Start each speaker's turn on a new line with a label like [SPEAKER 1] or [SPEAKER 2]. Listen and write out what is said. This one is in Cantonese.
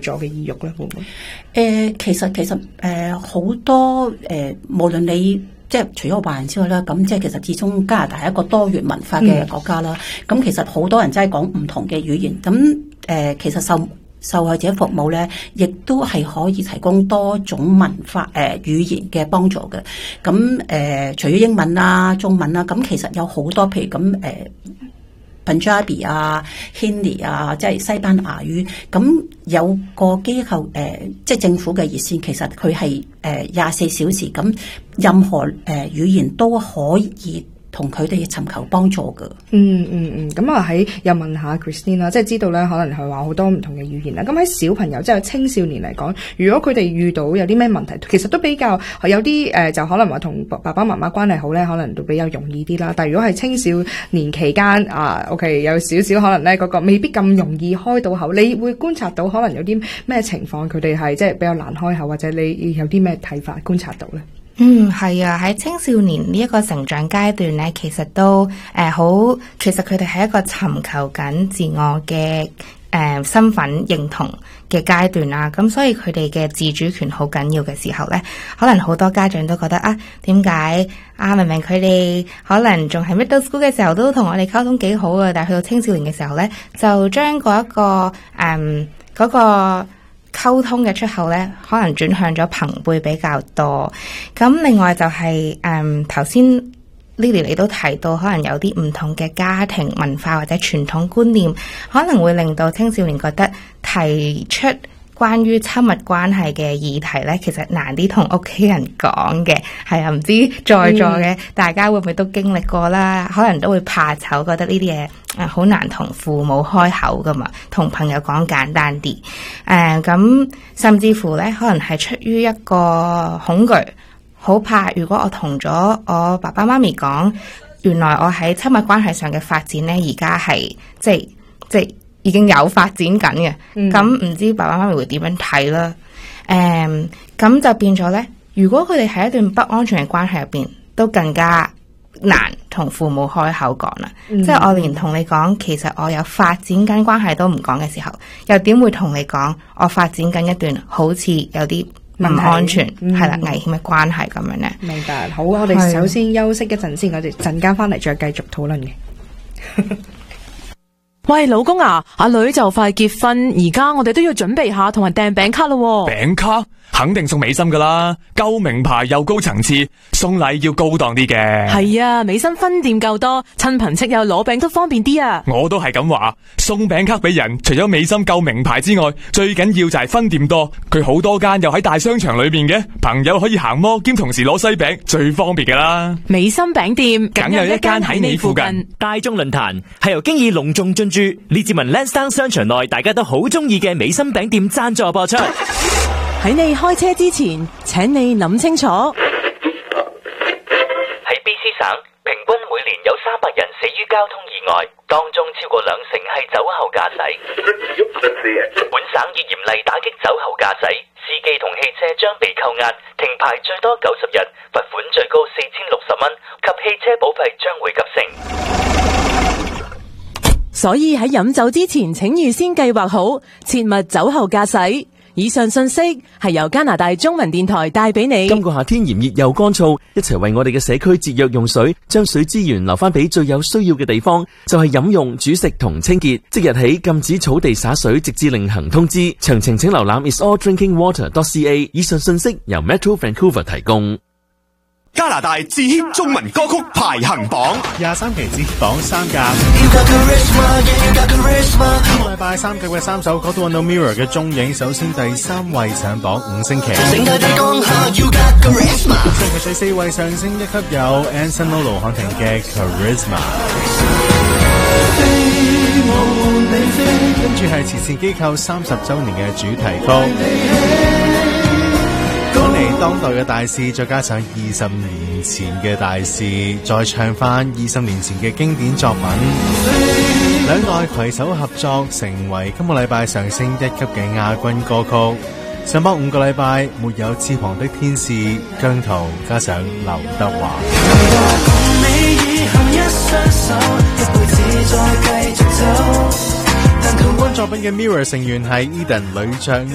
[SPEAKER 1] 助嘅意欲咧？會唔會？
[SPEAKER 2] 其實好多無論你即係除咗華人之外啦，咁即係其實始終加拿大係一個多元文化嘅國家啦。咁其實好多人真係講唔同嘅語言。咁其實受害者服務咧，亦都係可以提供多種文化語言嘅幫助嘅。咁除咗英文啦、中文啦，咁其實有好多譬如咁Punjabi 啊、Hindi 啊，即係西班牙語。咁有個機構即係政府嘅熱線，其實佢係24小時，咁任何語言都可以同佢哋尋求幫助嘅。
[SPEAKER 1] 咁啊又問下 Christine 啦，即係知道咧，可能係話好多唔同嘅語言啦。咁喺小朋友即係青少年嚟講，如果佢哋遇到有啲咩問題，其實都比較有啲就可能話同爸爸媽媽關係好咧，可能都比較容易啲啦。但係如果係青少年期間OK 有少少可能咧，嗰個未必咁容易開到口。你會觀察到可能有啲咩情況，佢哋係即係比較難開口，或者你有啲咩睇法觀察到咧？
[SPEAKER 3] 係啊，喺青少年呢一個成長階段咧，其實都其實佢哋係一個尋求緊自我嘅身份認同嘅階段啦。咁所以佢哋嘅自主權好緊要嘅時候咧，可能好多家長都覺得點解明明佢哋可能仲係 middle school 嘅時候都同我哋溝通幾好啊，但係去到青少年嘅時候咧，就將嗰一個嗰個溝通嘅出口咧，可能轉向咗朋輩比較多。咁另外就係頭先 Lily 你都提到，可能有啲唔同嘅家庭文化或者傳統觀念，可能會令到青少年覺得提出關於親密關係嘅議題咧，其實難啲同屋企人講嘅。係啊，唔知在座嘅大家會唔會都經歷過啦？可能都會怕醜，覺得呢啲嘢好難同父母開口噶嘛，同朋友講簡單啲。咁甚至乎咧，可能係出於一個恐懼，好怕如果我同咗我爸爸媽咪講，原來我喺親密關係上嘅發展咧，而家係即係已經有發展緊嘅。咁唔知爸爸媽咪會點樣睇啦？咁就變咗咧，如果佢哋喺一段不安全嘅關係入邊，都更加難同父母開口講啦。即係我連同你講，其實我有發展緊關係都唔講嘅時候，又點會同你講我發展緊一段好似有啲唔安全係啦、危險嘅關係咁樣咧？
[SPEAKER 1] 明白。好，我哋首先休息一陣先，我哋陣間翻嚟再繼續討論嘅。
[SPEAKER 4] 喂，老公啊，阿女就快結婚，而家我哋都要準備下同人訂餅卡咯。
[SPEAKER 5] 餅卡肯定送美心噶啦，夠名牌又高層次，送禮要高檔啲嘅。
[SPEAKER 4] 係啊，美心分店夠多，親朋戚友攞餅都方便啲啊。
[SPEAKER 5] 我都係咁話，送餅卡俾人，除咗美心夠名牌之外，最緊要就係分店多。佢好多間又喺大商場裏邊嘅，朋友可以行摩兼同時攞西餅，最方便噶啦。
[SPEAKER 4] 美心餅店
[SPEAKER 5] 梗有一間喺你附近。
[SPEAKER 6] 大眾論壇係由經已隆重進駐列治文 Lansdowne 商場內大家都好中意嘅美心餅店贊助播出。
[SPEAKER 4] 喺你開車之前，請你諗清楚。
[SPEAKER 7] 喺 BC 省，平均每年有300人死於交通意外，當中超過20%係酒後駕駛。本省已嚴厲打擊酒後駕駛，司機同汽車將被扣押、停牌最多90日，罰款最高4060蚊，及汽車保費將會急升。
[SPEAKER 4] 所以喺飲酒之前，請預先計劃好，切勿酒後駕駛。以上信息係由加拿大中文電台帶俾你。
[SPEAKER 8] 今個夏天炎熱又乾燥，一齊為我哋嘅社區節約用水，將水資源留翻俾最有需要嘅地方，就係飲用、煮食同清潔。即日起禁止草地灑水，直至另行通知。詳情請瀏覽 isallDrinkingWater.ca。以上信息由 Metro Vancouver 提供。
[SPEAKER 9] 加拿大致 hit 中文歌曲排行榜23期致 hit 榜3甲。今個禮拜3甲嘅3首歌都揾到 Mirror 嘅蹤影。首先第3位上榜5星期，星期第4位上升1級有 Anson Lo 盧瀚霆嘅 Charisma。跟住係慈善機構30週年嘅主題曲。講嚟當代嘅大事，再加上20年前嘅大事，再唱翻20年前嘅經典作品，兩代攜手合作，成為今個禮拜上升1級嘅亞軍歌曲。上榜5個禮拜，沒有翅膀的天使，姜濤加上劉德華。亞軍作品嘅 Mirror 成員係 Eden 呂爵